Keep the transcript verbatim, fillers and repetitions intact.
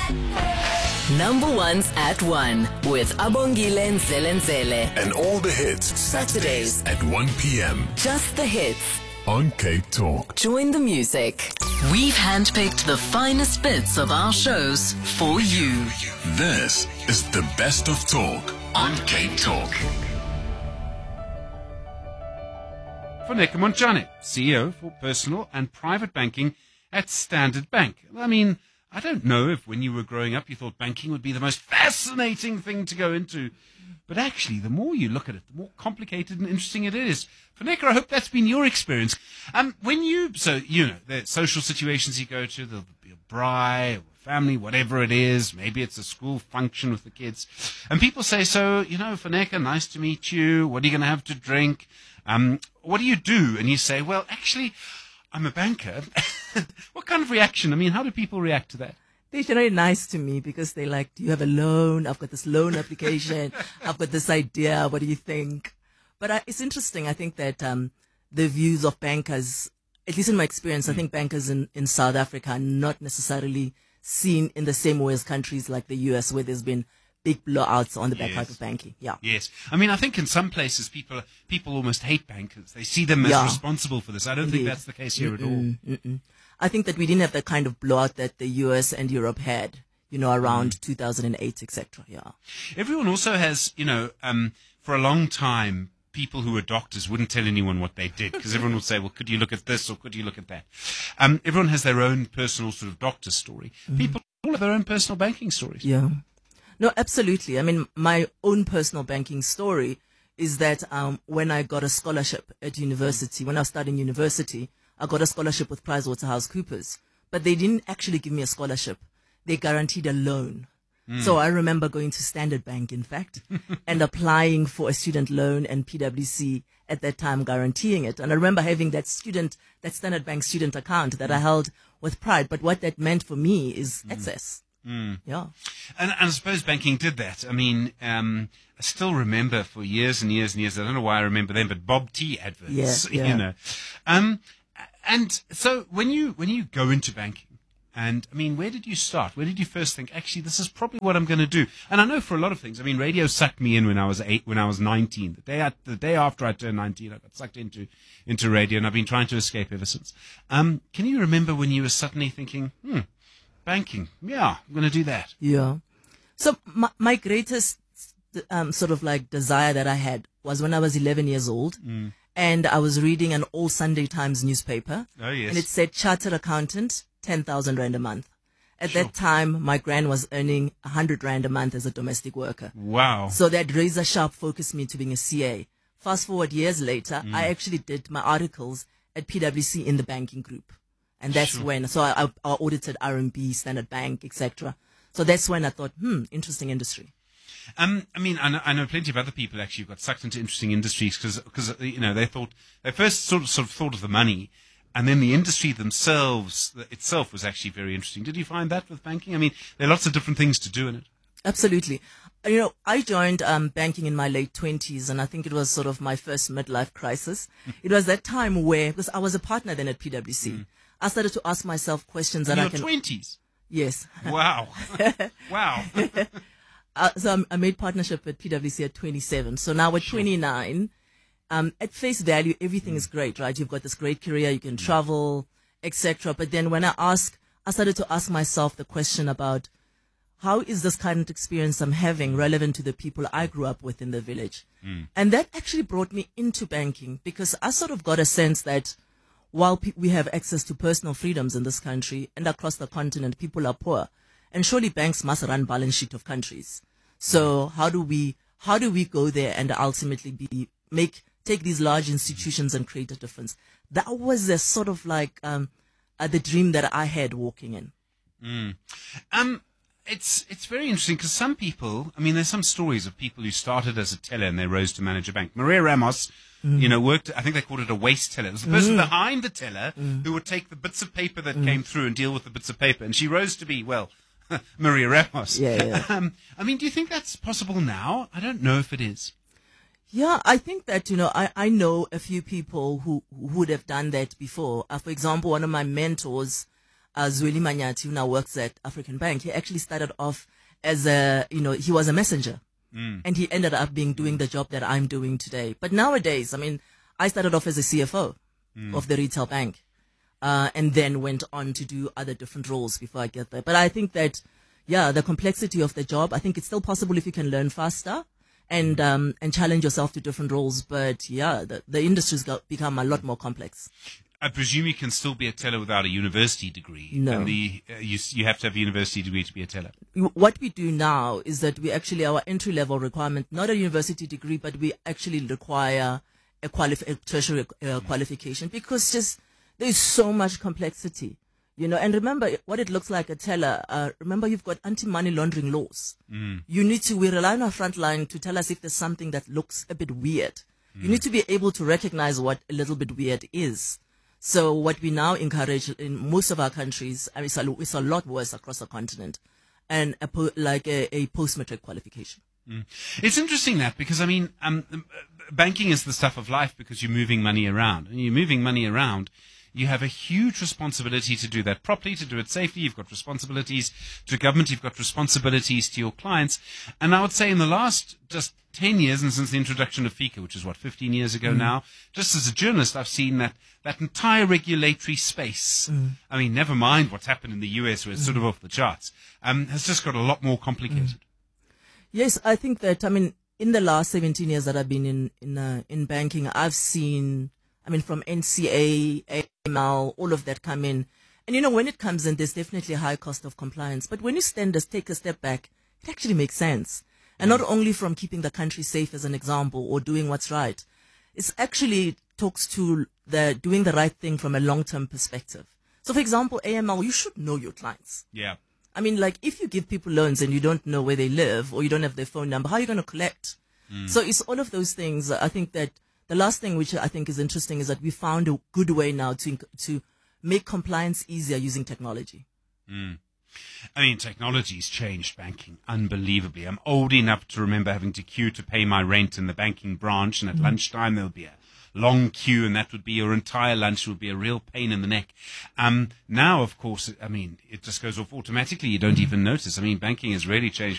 Number ones at one with Abongile Nzelenzele. And all the hits. Saturdays at one p.m. Just the hits. on Cape Talk. Join the music. We've handpicked the finest bits of our shows for you. This is the best of talk on Cape Talk. Funeka Montjane, C E O for personal and private banking at Standard Bank. I mean, I don't know if when you were growing up you thought banking would be the most fascinating thing to go into. But actually, the more you look at it, the more complicated and interesting it is. Funeka, I hope that's been your experience. Um, when you, so, you know, the social situations you go to, there'll be a braai or a family, whatever it is. Maybe it's a school function with the kids. And people say, so, you know, Funeka, nice to meet you. What are you going to have to drink? Um, what do you do? And you say, well, actually, I'm a banker. What kind of reaction? I mean, how do people react to that? They're generally nice to me because they're like, do you have a loan? I've got this loan application. I've got this idea. What do you think? But I, it's interesting. I think that um, the views of bankers, at least in my experience, I think bankers in, in South Africa are not necessarily seen in the same way as countries like the U S where there's been big blowouts on the back Yes. part of banking. Yeah. Yes. I mean, I think in some places people people almost hate bankers. They see them as Yeah. responsible for this. I don't think Indeed. that's the case here at all. Mm-mm, mm-mm. I think that we didn't have the kind of blowout that the U S and Europe had, you know, around Mm. two thousand eight, et cetera. Yeah. Everyone also has, you know, um, for a long time, people who were doctors wouldn't tell anyone what they did because everyone would say, well, could you look at this or could you look at that? Um, everyone has their own personal sort of doctor story. People all have their own personal banking stories. Yeah. No, absolutely. I mean, my own personal banking story is that um, when I got a scholarship at university, when I was studying university, I got a scholarship with PricewaterhouseCoopers. But they didn't actually give me a scholarship. They guaranteed a loan. So I remember going to Standard Bank, in fact, and applying for a student loan and P W C at that time guaranteeing it. And I remember having that student, that Standard Bank student account that I held with pride. But what that meant for me is access. Yeah. And, and I suppose banking did that. I mean, um, I still remember for years and years and years, I don't know why I remember them, but Bob T adverts, Yeah, yeah. you know. Um, and so when you, when you go into banking, and I mean, where did you start? Where did you first think, actually, this is probably what I'm going to do? And I know for a lot of things, I mean, radio sucked me in when I was eight, when I was nineteen. The day, I, the day after I turned nineteen, I got sucked into, into radio, and I've been trying to escape ever since. Um, can you remember when you were suddenly thinking, hmm, banking, yeah, I'm going to do that? Yeah. So my, my greatest um, sort of like desire that I had was when I was eleven years old, and I was reading an old Sunday Times newspaper. Oh, yes. And it said chartered accountant, ten thousand rand a month. At Sure. that time, my gran was earning one hundred rand a month as a domestic worker. Wow. So that razor sharp focused me to being a C A. Fast forward years later, Mm. I actually did my articles at P W C in the banking group. And that's Sure. when, so I, I, I audited R M B, Standard Bank, et cetera. So that's when I thought, hmm, interesting industry. Um, I mean, I know, I know plenty of other people actually who got sucked into interesting industries because, you know, they thought, they first sort of, sort of thought of the money, and then the industry themselves, itself was actually very interesting. Did you find that with banking? I mean, there are lots of different things to do in it. Absolutely. You know, I joined um, banking in my late twenties, and I think it was sort of my first midlife crisis. It was that time where, because I was a partner then at P W C, I started to ask myself questions In that I your can. twenties? Yes. Wow. Wow. Uh, so I'm- I made partnership at P W C at twenty-seven. So now at twenty-nine, um, at face value, everything is great, right? You've got this great career, you can travel, et cetera. But then when I ask, I started to ask myself the question about how is this current experience I'm having relevant to the people I grew up with in the village? And that actually brought me into banking because I sort of got a sense that while pe- we have access to personal freedoms in this country and across the continent, people are poor. And surely banks must run balance sheet of countries. So how do we, how do we go there and ultimately be, make, take these large institutions and create a difference? That was a sort of like, um, uh, the dream that I had walking in. Um, it's it's very interesting because some people, I mean, there's some stories of people who started as a teller and they rose to manage a bank. Maria Ramos, you know, worked, I think they called it a waste teller. It was the person behind the teller who would take the bits of paper that came through and deal with the bits of paper. And she rose to be, well, Maria Ramos. Yeah, yeah. Um, I mean, do you think that's possible now? I don't know if it is. Yeah, I think that, you know, I, I know a few people who, who would have done that before. Uh, for example, one of my mentors, uh, Zweli Manyati, who now works at African Bank, he actually started off as a, you know, he was a messenger. Mm. And he ended up being doing the job that I'm doing today. But nowadays, I mean, I started off as a C F O mm. of the retail bank, uh, and then went on to do other different roles before I get there. But I think that, yeah, the complexity of the job, I think it's still possible if you can learn faster and, um, and challenge yourself to different roles. But yeah, the, the industry's got become a lot more complex. I presume you can still be a teller without a university degree. No. And the, uh, you, you have to have a university degree to be a teller. What we do now is that we actually, our entry level requirement, not a university degree, but we actually require a, qualif- a tertiary uh, qualification, because just there's so much complexity, you know. And remember what it looks like a teller. Uh, remember, you've got anti-money laundering laws. Mm. You need to, we rely on our front line to tell us if there's something that looks a bit weird. Mm. You need to be able to recognize what a little bit weird is. So what we now encourage in most of our countries, I mean, it's a, it's a lot worse across the continent, and a po- like a, a post-matric qualification. Mm. It's interesting that, because I mean, um, banking is the stuff of life because you're moving money around, and you're moving money around. You have a huge responsibility to do that properly, to do it safely. You've got responsibilities to government. You've got responsibilities to your clients. And I would say in the last just ten years, and since the introduction of FICA, which is what, fifteen years ago mm. now, just as a journalist, I've seen that, that entire regulatory space, mm. I mean, never mind what's happened in the U S where it's mm. sort of off the charts, um, has just got a lot more complicated. Mm. Yes, I think that, I mean, in the last seventeen years that I've been in, in, uh, in banking, I've seen, I mean, from N C A, A M L, all of that come in. And, you know, when it comes in, there's definitely a high cost of compliance. But when you stand us, take a step back, it actually makes sense. And not only from keeping the country safe as an example or doing what's right, it actually talks to the doing the right thing from a long-term perspective. So, for example, A M L, you should know your clients. Yeah. I mean, like, if you give people loans and you don't know where they live or you don't have their phone number, how are you going to collect? Mm. So it's all of those things. I think that the last thing which I think is interesting is that we found a good way now to to make compliance easier using technology. Mm. I mean, technology's changed banking unbelievably. I'm old enough to remember having to queue to pay my rent in the banking branch, and at mm. lunchtime there'll be a long queue, and that would be your entire lunch, would be a real pain in the neck. Um, now, of course, I mean, it just goes off automatically. You don't mm. even notice. I mean, banking has really changed.